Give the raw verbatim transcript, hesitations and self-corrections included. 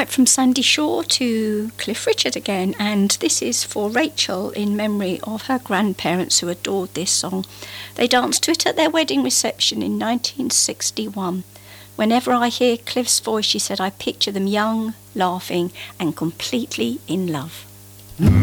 right from Sandy Shaw to Cliff Richard again, and this is for Rachel in memory of her grandparents who adored this song. They danced to it at their wedding reception in nineteen sixty-one. Whenever I hear Cliff's voice, she said, I picture them young, laughing, and completely in love.